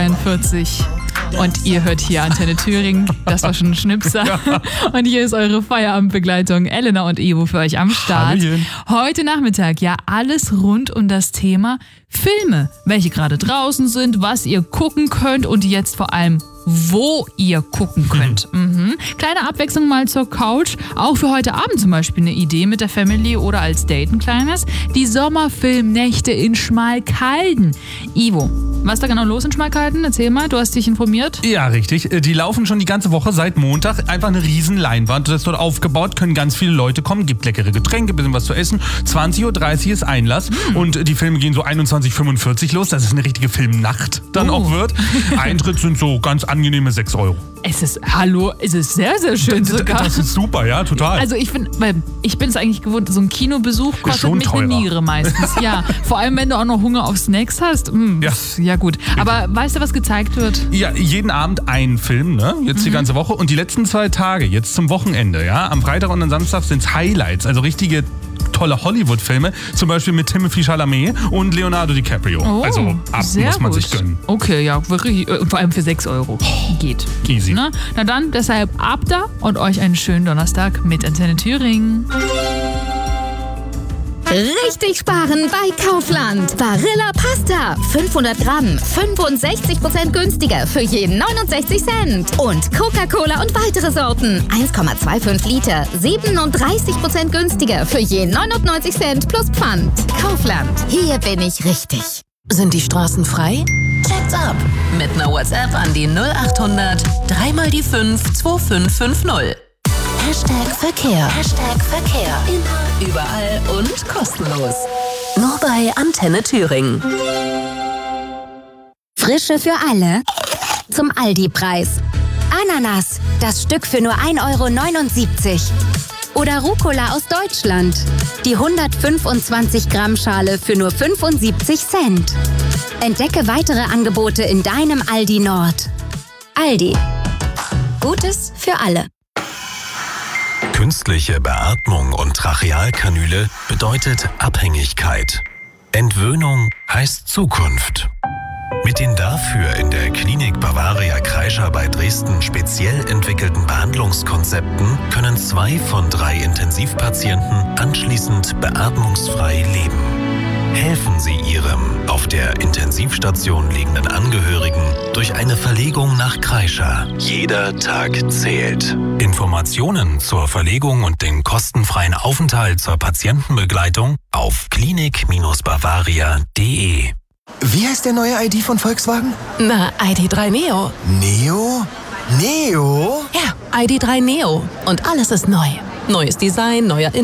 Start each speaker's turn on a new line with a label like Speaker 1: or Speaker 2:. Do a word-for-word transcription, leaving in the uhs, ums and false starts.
Speaker 1: einundvierzig. Und ihr hört hier Antenne Thüringen. Das war schon ein Schnipser. Ja. Und hier ist eure Feierabendbegleitung. Elena und Ivo für euch am Start.
Speaker 2: Hallöchen.
Speaker 1: Heute Nachmittag, ja, alles rund um das Thema Filme. Welche gerade draußen sind, was ihr gucken könnt und jetzt vor allem, wo ihr gucken könnt. Mhm. Kleine Abwechslung mal zur Couch. Auch für heute Abend zum Beispiel eine Idee mit der Family oder als Date ein kleines. Die Sommerfilmnächte in Schmalkalden. Ivo, was ist da genau los in Schmalkalden? Erzähl mal, du hast dich informiert.
Speaker 2: Ja, richtig. Die laufen schon die ganze Woche seit Montag. Einfach eine riesen Leinwand. Das ist dort aufgebaut, können ganz viele Leute kommen, gibt leckere Getränke, bisschen was zu essen. zwanzig Uhr dreißig ist Einlass mm. und die Filme gehen so einundzwanzig Uhr fünfundvierzig los, dass es eine richtige Filmnacht dann
Speaker 1: oh.
Speaker 2: auch wird. Eintritt sind so ganz angenehme sechs Euro.
Speaker 1: Es ist, hallo, es ist sehr, sehr schön
Speaker 2: das,
Speaker 1: sogar.
Speaker 2: Das ist super, ja, total.
Speaker 1: Also ich finde, weil ich bin es eigentlich gewohnt, so ein Kinobesuch kostet mich
Speaker 2: teurer.
Speaker 1: eine Niere meistens. Ja, vor allem wenn du auch noch Hunger auf Snacks hast. Mm,
Speaker 2: ja.
Speaker 1: ja gut, aber weißt du, was gezeigt wird?
Speaker 2: Ja, jeden Abend ein Film, ne? Jetzt mhm. die ganze Woche und die letzten zwei Tage, jetzt zum Wochenende, ja, am Freitag und am Samstag sind es Highlights, also richtige tolle Hollywood-Filme, zum Beispiel mit Timothée Chalamet und Leonardo DiCaprio.
Speaker 1: Oh,
Speaker 2: also ab
Speaker 1: sehr
Speaker 2: muss man
Speaker 1: gut.
Speaker 2: sich gönnen.
Speaker 1: Okay, ja, wirklich, vor allem für sechs Euro. Geht.
Speaker 2: Easy.
Speaker 1: Na, na dann, deshalb ab da und euch einen schönen Donnerstag mit Antenne Thüringen.
Speaker 3: Richtig sparen bei Kaufland. Barilla Pasta. fünfhundert Gramm. fünfundsechzig Prozent günstiger für je neunundsechzig Cent. Und Coca-Cola und weitere Sorten. eins Komma fünfundzwanzig Liter. siebenunddreißig Prozent günstiger für je neunundneunzig Cent plus Pfand. Kaufland. Hier bin ich richtig.
Speaker 4: Sind die Straßen frei? Check's ab. Mit einer WhatsApp an die null achthundert dreimal die fünf zwei fünf fünf null. Hashtag Verkehr. Hashtag Verkehr. Immer, überall und kostenlos. Nur bei Antenne Thüringen.
Speaker 3: Frische für alle. Zum Aldi-Preis. Ananas. Das Stück für nur ein Euro neunundsiebzig. Oder Rucola aus Deutschland. Die hundertfünfundzwanzig Gramm Schale für nur fünfundsiebzig Cent. Entdecke weitere Angebote in deinem Aldi Nord. Aldi. Gutes für alle.
Speaker 5: Künstliche Beatmung und Trachealkanüle bedeutet Abhängigkeit. Entwöhnung heißt Zukunft. Mit den dafür in der Klinik Bavaria Kreischer bei Dresden speziell entwickelten Behandlungskonzepten können zwei von drei Intensivpatienten anschließend beatmungsfrei leben. Helfen Sie Ihrem auf der Intensivstation liegenden Angehörigen durch eine Verlegung nach Kreischer. Jeder Tag zählt. Informationen zur Verlegung und den kostenfreien Aufenthalt zur Patientenbegleitung auf klinik Bavaria punkt de.
Speaker 6: Wie heißt der neue I D von Volkswagen?
Speaker 4: Na, I D drei Neo.
Speaker 6: Neo? Neo?
Speaker 4: Ja, I D drei Neo. Und alles ist neu. Neues Design, neuer